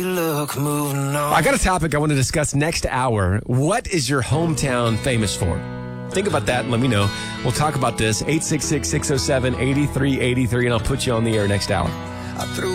Look, moving on. I got a topic I want to discuss next hour. What is your hometown famous for? Think about that and let me know. We'll talk about this. 866-607-8383, and I'll put you on the air next hour. I threw